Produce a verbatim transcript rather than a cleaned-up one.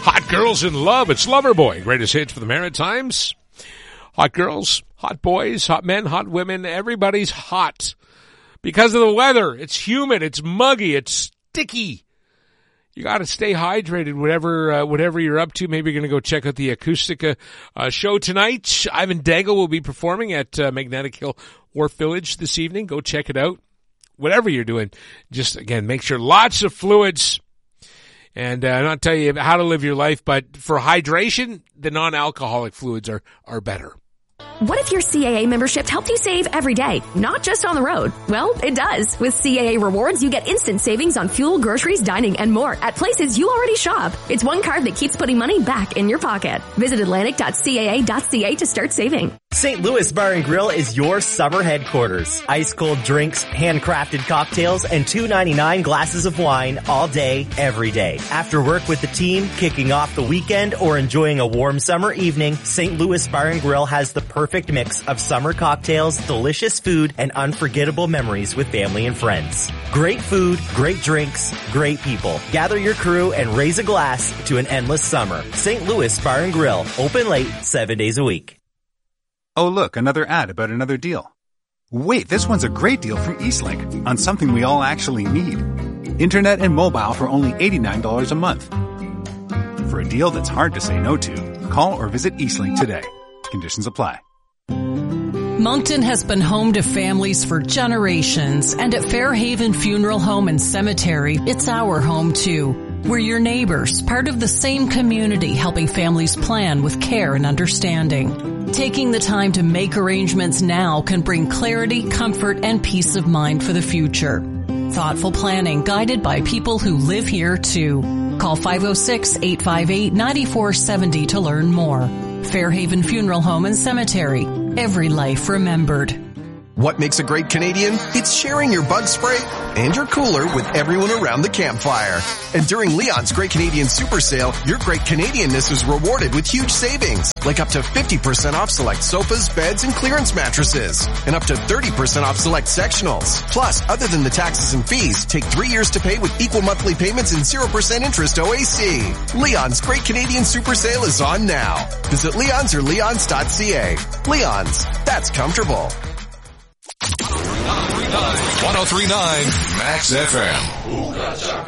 Hot girls in love. It's Loverboy. Greatest hits for the Maritimes. Hot girls, hot boys, hot men, hot women. Everybody's hot because of the weather. It's humid. It's muggy. It's sticky. You got to stay hydrated, whatever uh, whatever you're up to. Maybe you're going to go check out the Acoustica uh, show tonight. Ivan Dangle will be performing at uh, Magnetic Hill Wharf Village this evening. Go check it out. Whatever you're doing, just, again, make sure lots of fluids. And uh, I'm not telling you how to live your life, but for hydration, the non-alcoholic fluids are, are better. What if your C A A membership helped you save every day, not just on the road? Well, it does. With C A A Rewards, you get instant savings on fuel, groceries, dining, and more at places you already shop. It's one card that keeps putting money back in your pocket. Visit atlantic dot c a a dot c a to start saving. Saint Louis Bar and Grill is your summer headquarters. Ice cold drinks, handcrafted cocktails, and two ninety-nine glasses of wine all day, every day. After work with the team, kicking off the weekend, or enjoying a warm summer evening, Saint Louis Bar and Grill has the perfect mix of summer cocktails, delicious food, and unforgettable memories with family and friends. Great food, great drinks, great people. Gather your crew and raise a glass to an endless summer. Saint Louis Bar and Grill, open late, seven days a week. Oh, look, another ad about another deal. Wait, this one's a great deal from Eastlink on something we all actually need. Internet and mobile for only eighty-nine dollars a month. For a deal that's hard to say no to, call or visit Eastlink today. Conditions apply. Moncton has been home to families for generations, and at Fairhaven Funeral Home and Cemetery, it's our home too. We're your neighbors, part of the same community, helping families plan with care and understanding. Taking the time to make arrangements now can bring clarity, comfort, and peace of mind for the future. Thoughtful planning guided by people who live here too. Call five oh six, eight five eight, nine four seven oh to learn more. Fairhaven Funeral Home and Cemetery. Every life remembered. What makes a great Canadian? It's sharing your bug spray and your cooler with everyone around the campfire. And during Leon's Great Canadian Super Sale, your Great Canadianness is rewarded with huge savings, like up to fifty percent off select sofas, beds, and clearance mattresses, and up to thirty percent off select sectionals. Plus, other than the taxes and fees, take three years to pay with equal monthly payments and zero percent interest O A C. Leon's Great Canadian Super Sale is on now. Visit Leon's or leons dot c a. Leon's, that's comfortable. one oh three point nine Max F M.